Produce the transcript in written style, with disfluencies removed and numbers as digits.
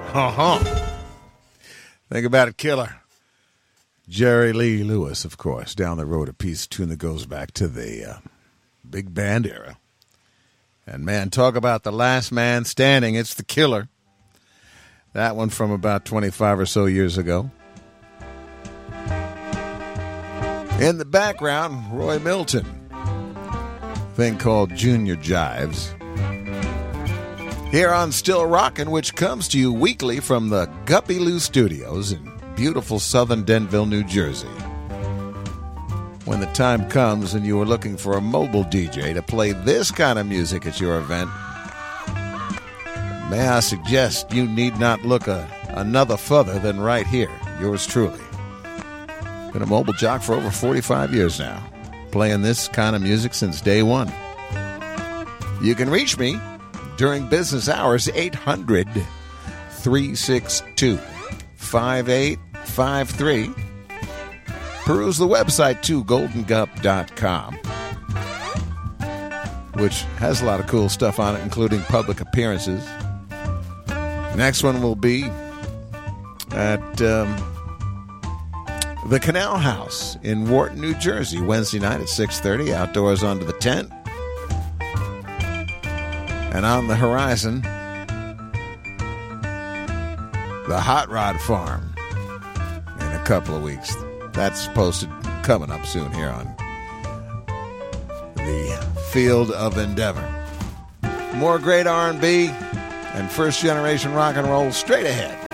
Think about it, Killer. Jerry Lee Lewis, of course, Down the Road, a piece of tune that goes back to the big band era. And, man, talk about the last man standing. It's the Killer. That one from about 25 or so years ago. In the background, Roy Milton. Thing called Junior Jives. Here on Still Rockin', which comes to you weekly from the Guppy Lou Studios in beautiful southern Denville, New Jersey. When the time comes and you are looking for a mobile DJ to play this kind of music at your event, may I suggest you need not look another further than right here. Yours truly. Been a mobile jock for over 45 years now, playing this kind of music since day one. You can reach me during business hours, 800-362-5853. Peruse the website, too, goldengup.com, which has a lot of cool stuff on it, including public appearances. Next one will be at the Canal House in Wharton, New Jersey, Wednesday night at 6:30, outdoors under the tent. And on the horizon, the Hot Rod Farm in a couple of weeks. That's posted coming up soon here on the Field of Endeavor. More great R&B and first-generation rock and roll straight ahead.